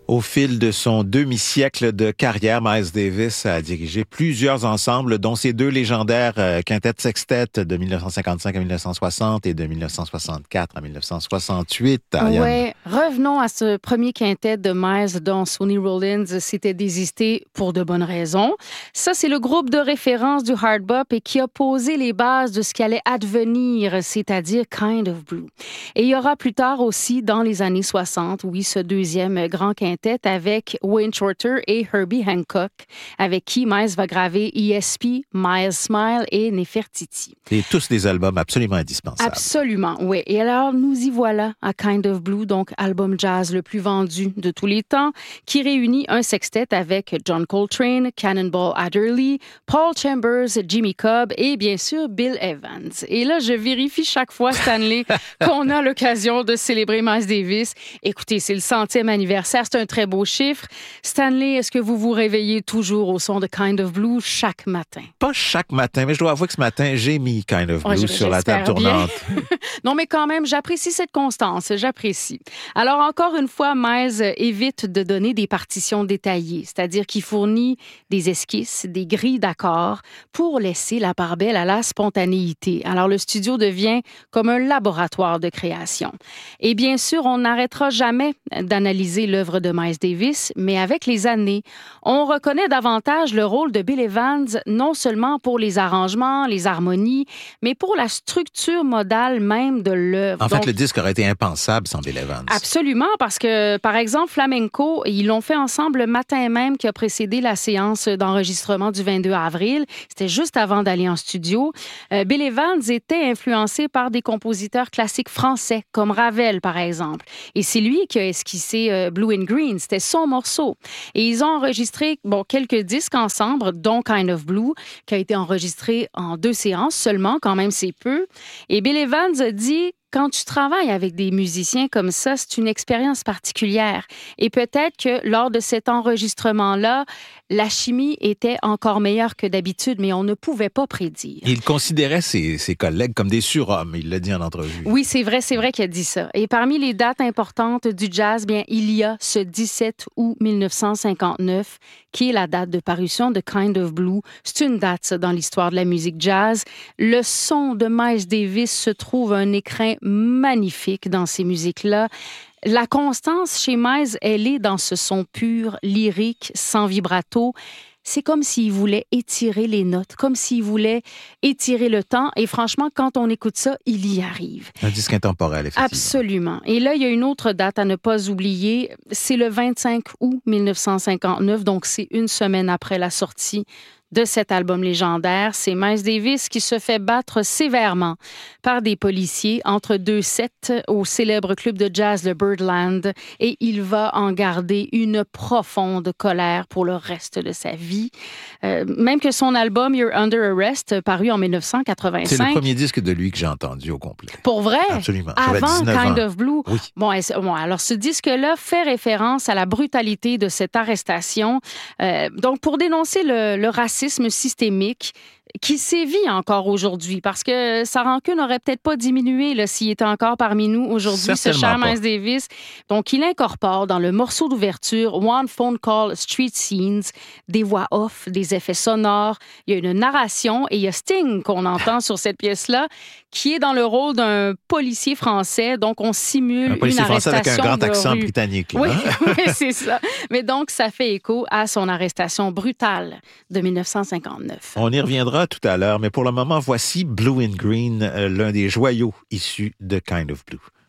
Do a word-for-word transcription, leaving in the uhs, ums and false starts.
Au fil de son demi-siècle de carrière, Miles Davis a dirigé plusieurs ensembles, dont ses deux légendaires euh, quintettes sextettes de dix-neuf cent cinquante-cinq à dix-neuf cent soixante et de dix-neuf cent soixante-quatre à dix-neuf cent soixante-huit. Oui, revenons à ce premier quintet de Miles dont Sonny Rollins s'était désisté pour de bonnes raisons. Ça, c'est le groupe de référence du hard bop et qui a posé les bases de ce qui allait advenir, c'est-à-dire Kind of Blue. Et il y aura plus tard aussi, dans les années soixante, oui, ce deuxième grand quintet avec Wayne Shorter et Herbie Hancock, avec qui Miles va graver E S P, Miles Smile et Nefertiti. Et tous des albums absolument indispensables. Absolument, oui. Et alors, nous y voilà à Kind of Blue, donc album jazz le plus vendu de tous les temps, qui réunit un sextet avec John Coltrane, Cannonball Adderley, Paul Chambers, Jimmy Cobb et bien sûr Bill Evans. Et là, je vérifie chaque fois, Stanley, qu'on a l'occasion de célébrer Miles Davis. Écoutez, c'est le centième anniversaire, c'est un très beau chiffre. Stanley, est-ce que vous vous réveillez toujours au son de Kind of Blue chaque matin? Pas chaque matin, mais je dois avouer que ce matin, j'ai mis Kind of Blue ouais, sur la table tournante. Non, mais quand même, j'apprécie cette constance, j'apprécie. Alors, encore une fois, Miles évite de donner des partitions détaillées, c'est-à-dire qu'il fournit des esquisses, des grilles d'accords pour laisser la part belle à la spontanéité. Alors, le studio devient comme un laboratoire de création. Et bien sûr, on n'arrêtera jamais d'analyser l'œuvre de Miles Davis, mais avec les années, on reconnaît davantage le rôle de Bill Evans, non seulement pour les arrangements, les harmonies, mais pour la structure modale même de l'œuvre. En fait, Donc, le disque aurait été impensable sans Bill Evans. Absolument, parce que, par exemple, Flamenco, ils l'ont fait ensemble le matin même qui a précédé la séance d'enregistrement du vingt-deux avril. C'était juste avant d'aller en studio. Euh, Bill Evans était influencé par des compositeurs classiques français, comme Ravel, par exemple. Et c'est lui qui a esquissé euh, Blue and Green. C'était son morceau. Et ils ont enregistré bon, quelques disques ensemble, dont Kind of Blue, qui a été enregistré en deux séances seulement, quand même c'est peu. Et Bill Evans a dit: quand tu travailles avec des musiciens comme ça, c'est une expérience particulière. Et peut-être que lors de cet enregistrement-là, la chimie était encore meilleure que d'habitude, mais on ne pouvait pas prédire. Il considérait ses, ses collègues comme des surhommes, il l'a dit en entrevue. Oui, c'est vrai, c'est vrai qu'il a dit ça. Et parmi les dates importantes du jazz, bien, il y a ce dix-sept août dix-neuf cent cinquante-neuf, qui est la date de parution de Kind of Blue. C'est une date, ça, dans l'histoire de la musique jazz. Le son de Miles Davis se trouve un écrin magnifique dans ces musiques-là. La constance chez Miles, elle est dans ce son pur, lyrique, sans vibrato. C'est comme s'il voulait étirer les notes, comme s'il voulait étirer le temps. Et franchement, quand on écoute ça, il y arrive. Un disque intemporel, effectivement. Absolument. Et là, il y a une autre date à ne pas oublier. C'est le vingt-cinq août dix-neuf cent cinquante-neuf, donc c'est une semaine après la sortie de cet album légendaire. C'est Miles Davis qui se fait battre sévèrement par des policiers entre deux sets au célèbre club de jazz le Birdland, et il va en garder une profonde colère pour le reste de sa vie. Euh, même que son album You're Under Arrest, paru en dix-neuf cent quatre-vingt-cinq... C'est le premier disque de lui que j'ai entendu au complet. Pour vrai? Absolument. Avant Kind ans. of Blue? Oui. Bon, bon, alors ce disque-là fait référence à la brutalité de cette arrestation. Euh, donc, pour dénoncer le, le racisme systémique qui sévit encore aujourd'hui, parce que sa rancune n'aurait peut-être pas diminué là, s'il était encore parmi nous aujourd'hui, ce cher Miles Davis. Donc, il incorpore dans le morceau d'ouverture One Phone Call Street Scenes des voix off, des effets sonores, il y a une narration et il y a Sting qu'on entend sur cette pièce-là, qui est dans le rôle d'un policier français. Donc, on simule un policier une français arrestation avec un grand accent rue. britannique. Là, oui, hein? oui, c'est ça. Mais donc, ça fait écho à son arrestation brutale de dix-neuf cent cinquante-neuf. On y reviendra tout à l'heure, mais pour le moment, voici Blue and Green, euh, l'un des joyaux issus de Kind of Blue.